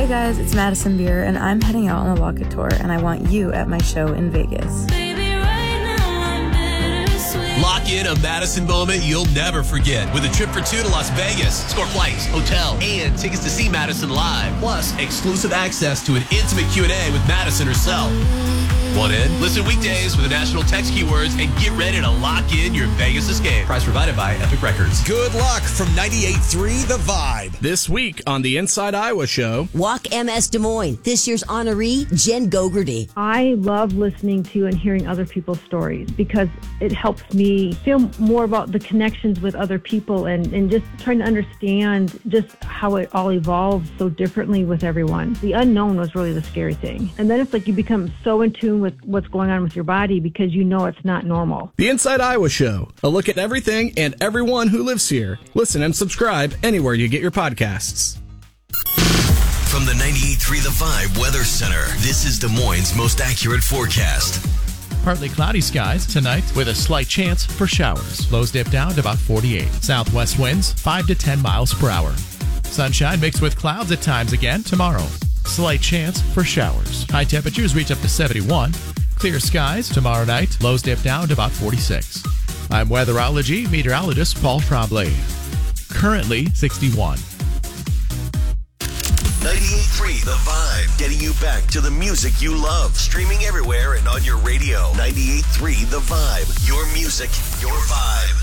Hey guys, it's Madison Beer, and I'm heading out on the Walk It Tour, and I want you at my show in Vegas. Lock in a Madison moment you'll never forget with a trip for two to Las Vegas. Score flights, hotel, and tickets to see Madison live. Plus, exclusive access to an intimate Q&A with Madison herself. Want in? Listen weekdays with the national text keywords and get ready to lock in your Vegas escape. Price provided by Epic Records. Good luck from 98.3 The Vibe. This week on the Inside Iowa Show. Walk MS Des Moines. This year's honoree, Jen Gogarty. I love listening to and hearing other people's stories because it helps me feel more about the connections with other people and just trying to understand just how it all evolves so differently with everyone. The unknown was really the scary thing. And then it's like you become so in tune with what's going on with your body because you know it's not normal. The Inside Iowa Show. A look at everything and everyone who lives here. Listen and subscribe anywhere you get your podcasts. From the 98.3 The Vibe Weather Center, this is Des Moines' most accurate forecast. Partly cloudy skies tonight with a slight chance for showers. Lows dip down to about 48. Southwest winds 5 to 10 miles per hour. Sunshine mixed with clouds at times again tomorrow. Slight chance for showers. High temperatures reach up to 71. Clear skies tomorrow night. Lows dip down to about 46. I'm weatherology meteorologist Paul Tremblay. Currently 61. 98.3 The Vibe, getting you back to the music you love. Streaming everywhere and on your radio. 98.3 The Vibe, your music, your vibe.